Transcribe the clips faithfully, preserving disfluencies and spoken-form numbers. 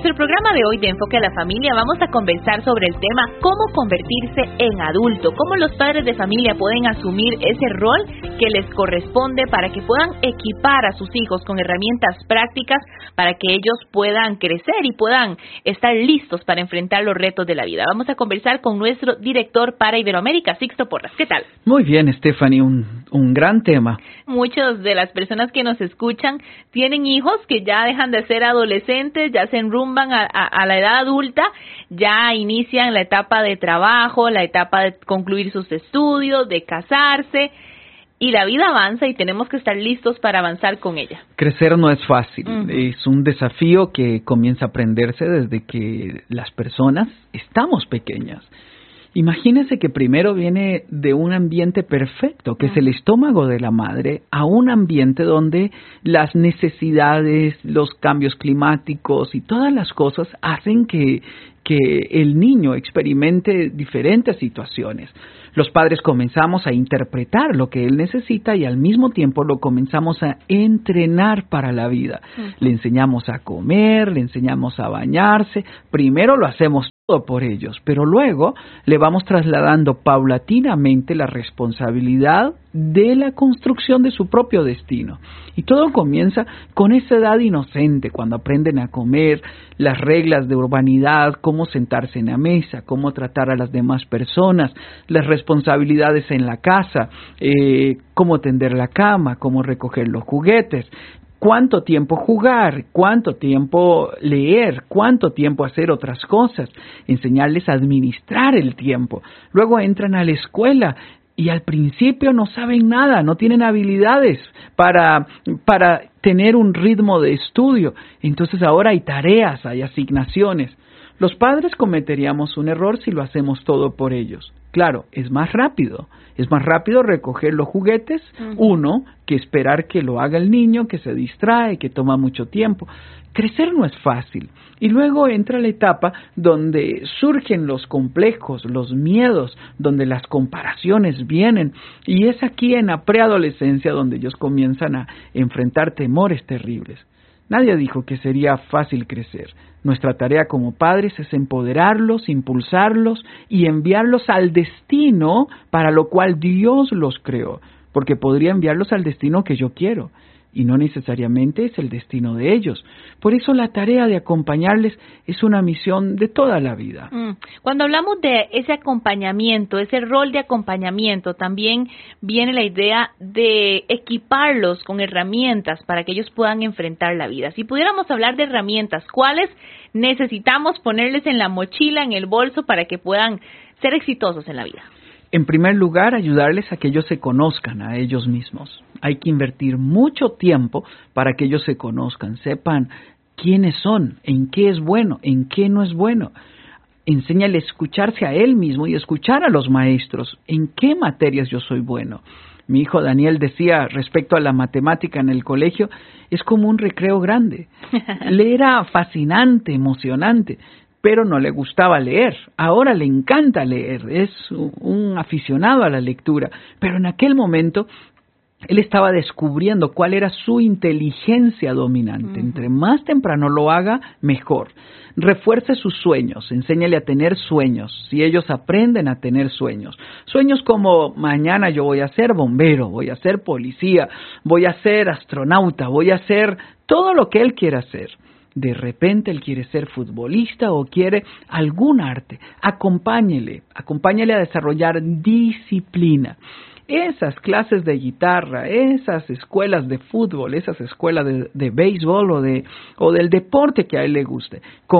nuestro programa de hoy de Enfoque a la Familia vamos a conversar sobre el tema cómo convertirse en adulto, cómo los padres de familia pueden asumir ese rol que les corresponde para que puedan equipar a sus hijos con herramientas prácticas para que ellos puedan crecer y puedan estar listos para enfrentar los retos de la vida. Vamos a conversar con nuestro director para Iberoamérica, Sixto Porras. ¿Qué tal? Muy bien, Stephanie, un, un gran tema. Muchas de las personas que nos escuchan tienen hijos que ya dejan de ser adolescentes, ya se enrumban a, a, a la edad adulta, ya inician la etapa de trabajo, la etapa de concluir sus estudios, de casarse, y la vida avanza y tenemos que estar listos para avanzar con ella. Crecer no es fácil, Uh-huh. es un desafío que comienza a aprenderse desde que las personas estamos pequeñas. Imagínese que primero viene de un ambiente perfecto, que es el estómago de la madre, a un ambiente donde las necesidades, los cambios climáticos y todas las cosas hacen que, que el niño experimente diferentes situaciones. Los padres comenzamos a interpretar lo que él necesita y al mismo tiempo lo comenzamos a entrenar para la vida. Uh-huh. Le enseñamos a comer, le enseñamos a bañarse, primero lo hacemos todo por ellos, pero luego le vamos trasladando paulatinamente la responsabilidad de la construcción de su propio destino. Y todo comienza con esa edad inocente, cuando aprenden a comer, las reglas de urbanidad, cómo sentarse en la mesa, cómo tratar a las demás personas, las responsabilidades en la casa, eh, cómo tender la cama, cómo recoger los juguetes, cuánto tiempo jugar, cuánto tiempo leer, cuánto tiempo hacer otras cosas, enseñarles a administrar el tiempo. Luego entran a la escuela y al principio no saben nada, no tienen habilidades para, para tener un ritmo de estudio. Entonces ahora hay tareas, hay asignaciones. Los padres cometeríamos un error si lo hacemos todo por ellos. Claro, es más rápido. Es más rápido recoger los juguetes, uh-huh. uno, que esperar que lo haga el niño, que se distrae, que toma mucho tiempo. Crecer no es fácil. Y luego entra la etapa donde surgen los complejos, los miedos, donde las comparaciones vienen. Y es aquí en la preadolescencia donde ellos comienzan a enfrentar temores terribles. Nadie dijo que sería fácil crecer. Nuestra tarea como padres es empoderarlos, impulsarlos y enviarlos al destino para lo cual Dios los creó, porque podría enviarlos al destino que yo quiero, y no necesariamente es el destino de ellos. Por eso la tarea de acompañarles es una misión de toda la vida. Cuando hablamos de ese acompañamiento, ese rol de acompañamiento, también viene la idea de equiparlos con herramientas para que ellos puedan enfrentar la vida. Si pudiéramos hablar de herramientas, ¿cuáles necesitamos ponerles en la mochila, en el bolso, para que puedan ser exitosos en la vida? En primer lugar, ayudarles a que ellos se conozcan a ellos mismos. Hay que invertir mucho tiempo para que ellos se conozcan, sepan quiénes son, en qué es bueno, en qué no es bueno. Enséñale a escucharse a él mismo y escuchar a los maestros, en qué materias yo soy bueno. Mi hijo Daniel decía respecto a la matemática en el colegio, es como un recreo grande. Le era fascinante, emocionante, pero no le gustaba leer. Ahora le encanta leer, es un aficionado a la lectura, pero en aquel momento él estaba descubriendo cuál era su inteligencia dominante. Uh-huh. Entre más temprano lo haga, mejor. Refuerce sus sueños, enséñale a tener sueños, si ellos aprenden a tener sueños. Sueños como mañana yo voy a ser bombero, voy a ser policía, voy a ser astronauta, voy a ser todo lo que él quiera hacer. De repente él quiere ser futbolista o quiere algún arte. Acompáñele, acompáñele a desarrollar disciplina. Esas clases de guitarra, esas escuelas de fútbol, esas escuelas de, de béisbol o, de, o del deporte que a él le guste,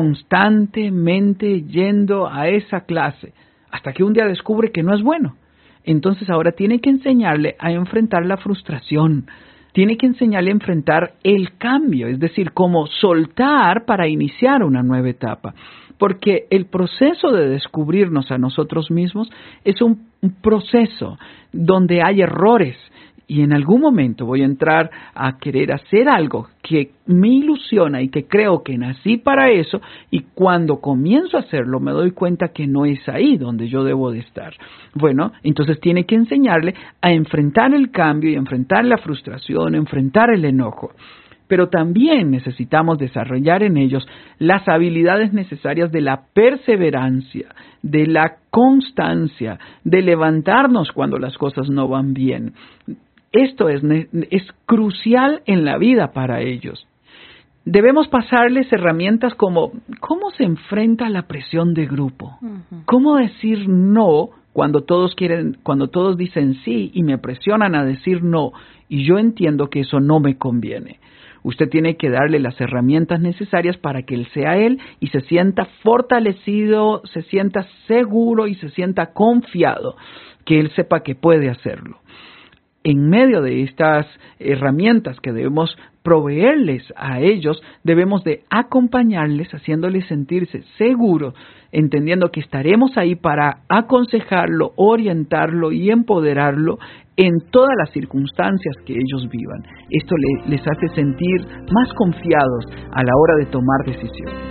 constantemente yendo a esa clase hasta que un día descubre que no es bueno. Entonces ahora tiene que enseñarle a enfrentar la frustración, tiene que enseñarle a enfrentar el cambio, es decir, cómo soltar para iniciar una nueva etapa. Porque el proceso de descubrirnos a nosotros mismos es un, un proceso donde hay errores y en algún momento voy a entrar a querer hacer algo que me ilusiona y que creo que nací para eso, y cuando comienzo a hacerlo me doy cuenta que no es ahí donde yo debo de estar. Bueno, entonces tiene que enseñarle a enfrentar el cambio y enfrentar la frustración, enfrentar el enojo. pero también necesitamos desarrollar en ellos las habilidades necesarias de la perseverancia, de la constancia, de levantarnos cuando las cosas no van bien. Esto es, es crucial en la vida para ellos. Debemos pasarles herramientas como cómo se enfrenta a la presión de grupo, uh-huh. cómo decir no cuando todos quieren, cuando todos dicen sí y me presionan a decir no y yo entiendo que eso no me conviene. Usted tiene que darle las herramientas necesarias para que él sea él y se sienta fortalecido, se sienta seguro y se sienta confiado, que él sepa que puede hacerlo. En medio de estas herramientas que debemos proveerles a ellos, debemos de acompañarles, haciéndoles sentirse seguros, entendiendo que estaremos ahí para aconsejarlo, orientarlo y empoderarlo en todas las circunstancias que ellos vivan. Esto le, les hace sentir más confiados a la hora de tomar decisiones.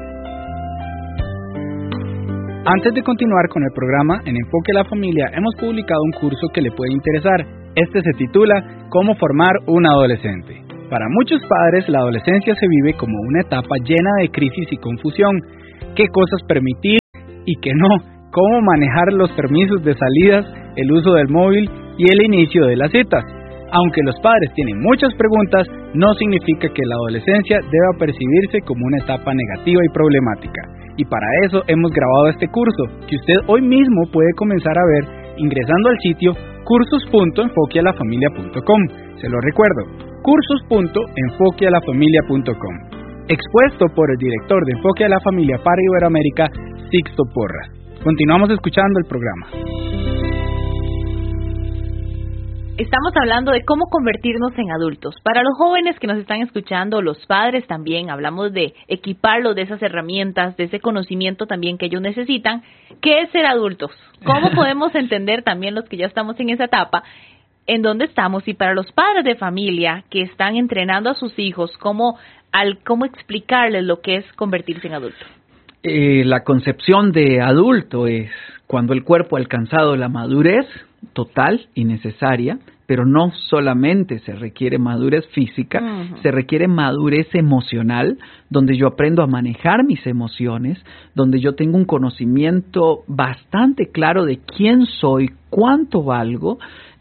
Antes de continuar con el programa, en Enfoque a la Familia hemos publicado un curso que le puede interesar. Este se titula ¿Cómo formar un adolescente? Para muchos padres, la adolescencia se vive como una etapa llena de crisis y confusión. ¿Qué cosas permitir y qué no? ¿Cómo manejar los permisos de salidas, el uso del móvil y el inicio de las citas? Aunque los padres tienen muchas preguntas, no significa que la adolescencia deba percibirse como una etapa negativa y problemática. Y para eso hemos grabado este curso, que usted hoy mismo puede comenzar a ver ingresando al sitio cursos punto enfoque a la familia punto com. Se lo recuerdo, cursos punto enfoque a la familia punto com. Expuesto por el director de Enfoque a la Familia para Iberoamérica, Sixto Porras. Continuamos escuchando el programa. Estamos hablando de cómo convertirnos en adultos. Para los jóvenes que nos están escuchando, los padres también, hablamos de equiparlos de esas herramientas, de ese conocimiento también que ellos necesitan. ¿Qué es ser adultos? ¿Cómo podemos entender también los que ya estamos en esa etapa, en dónde estamos? Y para los padres de familia que están entrenando a sus hijos, ¿cómo, al, cómo explicarles lo que es convertirse en adulto? Eh, la concepción de adulto es cuando el cuerpo ha alcanzado la madurez total y necesaria, pero no solamente se requiere madurez física, uh-huh. se requiere madurez emocional, donde yo aprendo a manejar mis emociones, donde yo tengo un conocimiento bastante claro de quién soy, cuánto valgo,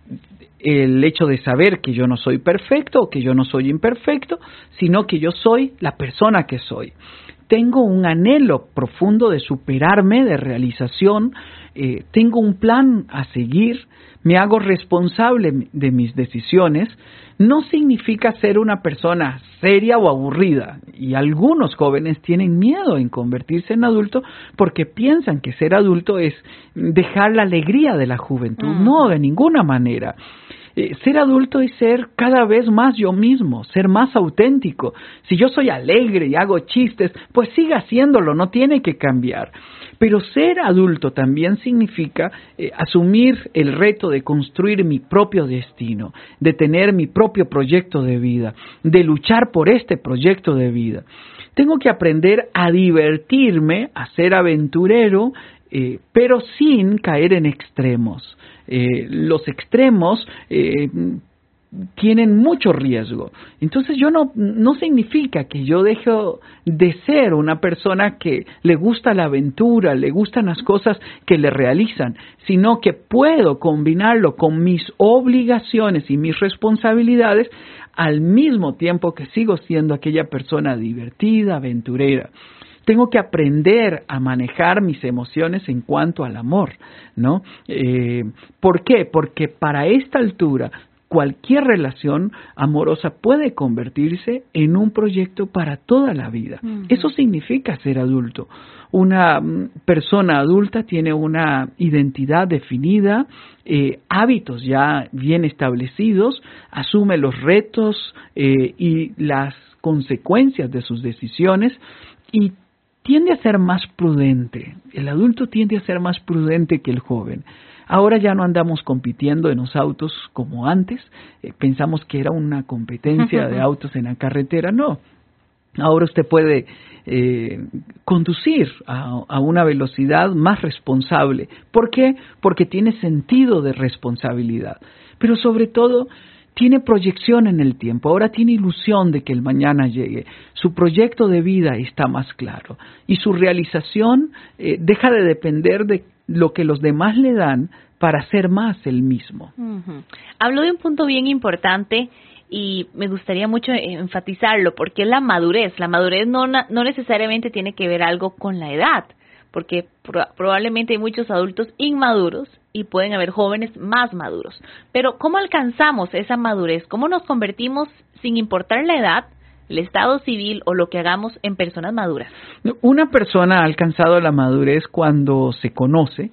el hecho de saber que yo no soy perfecto o que yo no soy imperfecto, sino que yo soy la persona que soy. Tengo un anhelo profundo de superarme, de realización, eh, tengo un plan a seguir, me hago responsable de mis decisiones. No significa ser una persona seria o aburrida, y algunos jóvenes tienen miedo en convertirse en adulto porque piensan que ser adulto es dejar la alegría de la juventud. Mm. No, de ninguna manera. Eh, ser adulto es ser cada vez más yo mismo, ser más auténtico. Si yo soy alegre y hago chistes, pues siga haciéndolo, no tiene que cambiar. Pero ser adulto también significa eh, asumir el reto de construir mi propio destino, de tener mi propio proyecto de vida, de luchar por este proyecto de vida. Tengo que aprender a divertirme, a ser aventurero, eh, pero sin caer en extremos. Eh, los extremos eh, tienen mucho riesgo. Entonces yo no, no significa que yo dejo de ser una persona que le gusta la aventura, le gustan las cosas que le realizan, sino que puedo combinarlo con mis obligaciones y mis responsabilidades al mismo tiempo que sigo siendo aquella persona divertida, aventurera. Tengo que aprender a manejar mis emociones en cuanto al amor, ¿no? Eh, ¿Por qué? Porque para esta altura cualquier relación amorosa puede convertirse en un proyecto para toda la vida. Uh-huh. Eso significa ser adulto. Una persona adulta tiene una identidad definida, eh, hábitos ya bien establecidos, asume los retos eh, y las consecuencias de sus decisiones y tiende a ser más prudente. El adulto tiende a ser más prudente que el joven. Ahora ya no andamos compitiendo en los autos como antes. Eh, pensamos que era una competencia de autos en la carretera. No. Ahora usted puede eh, conducir a, a una velocidad más responsable. ¿Por qué? Porque tiene sentido de responsabilidad. Pero sobre todo, tiene proyección en el tiempo, ahora tiene ilusión de que el mañana llegue. Su proyecto de vida está más claro y su realización eh, deja de depender de lo que los demás le dan para ser más el mismo. Uh-huh. Habló de un punto bien importante y me gustaría mucho enfatizarlo, porque es la madurez. La madurez no, no necesariamente tiene que ver algo con la edad, porque pro- probablemente hay muchos adultos inmaduros y pueden haber jóvenes más maduros. Pero ¿cómo alcanzamos esa madurez? ¿Cómo nos convertimos, sin importar la edad, el estado civil o lo que hagamos, en personas maduras? Una persona ha alcanzado la madurez cuando se conoce,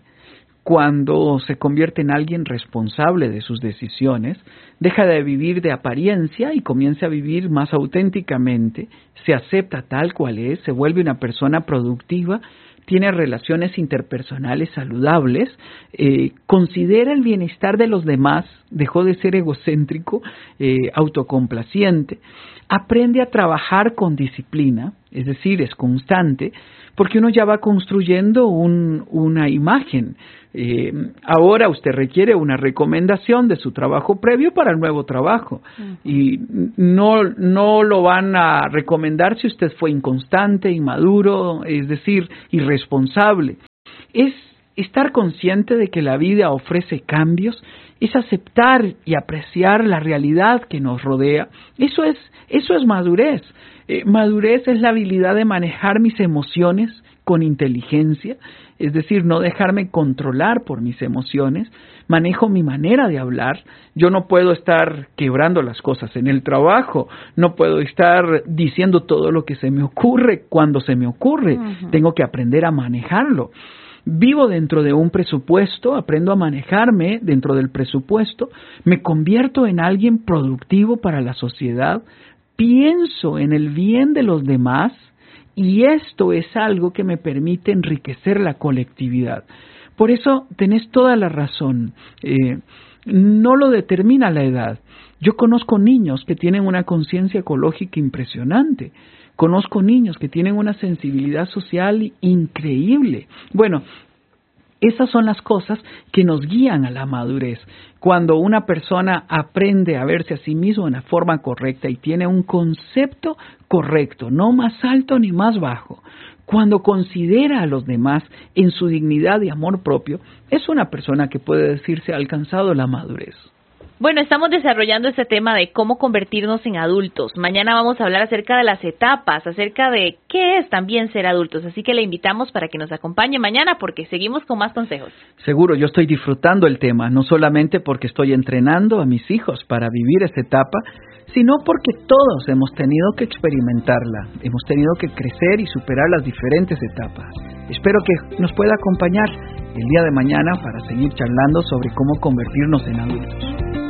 cuando se convierte en alguien responsable de sus decisiones, deja de vivir de apariencia y comienza a vivir más auténticamente, se acepta tal cual es, se vuelve una persona productiva, tiene relaciones interpersonales saludables, eh, considera el bienestar de los demás, dejó de ser egocéntrico, eh, autocomplaciente, aprende a trabajar con disciplina, es decir, es constante, porque uno ya va construyendo un, una imagen. Eh, ahora usted requiere una recomendación de su trabajo previo para el nuevo trabajo. Uh-huh. Y no, no lo van a recomendar si usted fue inconstante, inmaduro, es decir, irresponsable. Es estar consciente de que la vida ofrece cambios, es aceptar y apreciar la realidad que nos rodea. Eso es, eso es madurez. Eh, madurez es la habilidad de manejar mis emociones con inteligencia, es decir, no dejarme controlar por mis emociones, manejo mi manera de hablar, yo no puedo estar quebrando las cosas en el trabajo, no puedo estar diciendo todo lo que se me ocurre cuando se me ocurre, uh-huh. Tengo que aprender a manejarlo. Vivo dentro de un presupuesto, aprendo a manejarme dentro del presupuesto, me convierto en alguien productivo para la sociedad, pienso en el bien de los demás y esto es algo que me permite enriquecer la colectividad. Por eso tenés toda la razón, eh, no lo determina la edad. Yo conozco niños que tienen una conciencia ecológica impresionante. Conozco niños que tienen una sensibilidad social increíble. Bueno, esas son las cosas que nos guían a la madurez. Cuando una persona aprende a verse a sí mismo de una forma correcta y tiene un concepto correcto, no más alto ni más bajo. Cuando considera a los demás en su dignidad y amor propio, es una persona que puede decirse ha alcanzado la madurez. Bueno, estamos desarrollando este tema de cómo convertirnos en adultos. Mañana vamos a hablar acerca de las etapas, acerca de qué es también ser adultos. Así que le invitamos para que nos acompañe mañana porque seguimos con más consejos. Seguro, yo estoy disfrutando el tema, no solamente porque estoy entrenando a mis hijos para vivir esta etapa, sino porque todos hemos tenido que experimentarla, hemos tenido que crecer y superar las diferentes etapas. Espero que nos pueda acompañar el día de mañana para seguir charlando sobre cómo convertirnos en adultos.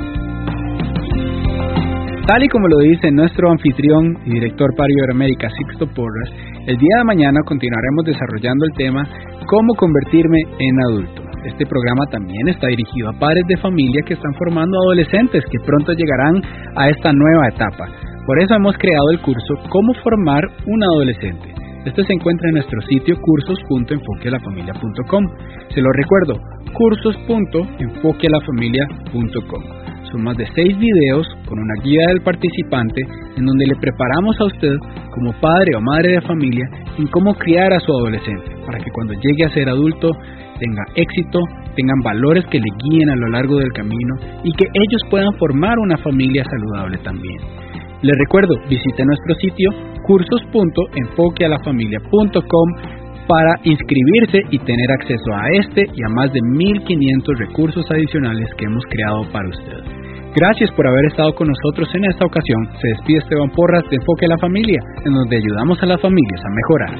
Tal y como lo dice nuestro anfitrión y director para Iberoamérica, Sixto Porras, el día de mañana continuaremos desarrollando el tema ¿Cómo convertirme en adulto? Este programa también está dirigido a padres de familia que están formando adolescentes que pronto llegarán a esta nueva etapa. Por eso hemos creado el curso ¿Cómo formar un adolescente? Este se encuentra en nuestro sitio cursos punto enfoque a la familia punto com. Se lo recuerdo, cursos punto enfoque a la familia punto com. Son más de seis videos con una guía del participante en donde le preparamos a usted como padre o madre de familia en cómo criar a su adolescente para que cuando llegue a ser adulto tenga éxito, tengan valores que le guíen a lo largo del camino y que ellos puedan formar una familia saludable también. Les recuerdo, visite nuestro sitio cursos punto enfoque a la familia punto com para inscribirse y tener acceso a este y a más de mil quinientos recursos adicionales que hemos creado para usted. Gracias por haber estado con nosotros en esta ocasión. Se despide Esteban Porras de Enfoque a la Familia, en donde ayudamos a las familias a mejorar.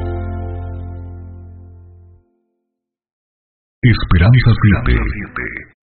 Esperanza siete.